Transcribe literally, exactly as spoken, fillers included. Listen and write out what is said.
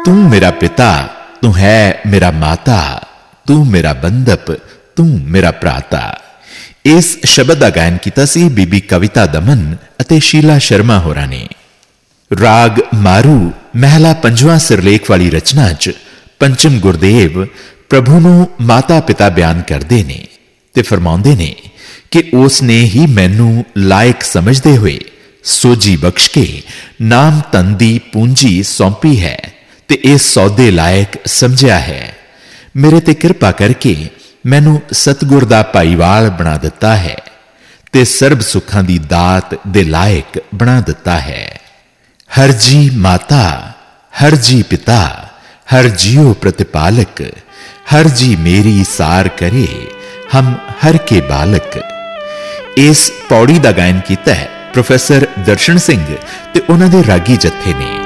तू मेरा पिता, तू है मेरा माता, तू मेरा बंदप, तू मेरा भ्राता। इस शब्द का गायन किया सी बीबी कविता दमन अते शीला शर्मा होरां ने। राग मारू महला पंजवां सिरलेख वाली रचना च पंचम गुरदेव प्रभु नूं माता पिता बयान करते ने ते फरमाउंदे ने कि उसने ही मैनू लायक समझते हुए सोजी बख्श के नाम धन दी पूंजी सौंपी है ते इस सौदे लायक समझिया है। मेरे ते कृपा करके मैनू सतगुर दा भाईवाल बना दिता है ते सर्ब सुखां दी दात दे लायक बना दिता है। हर जी माता, हर जी पिता, हर जियो प्रतिपालक, हर जी मेरी सार करे, हम हर के बालक। इस पौड़ी दा गायन कीता है प्रोफेसर दर्शन सिंह ते उन्हां दे रागी जत्थे ने।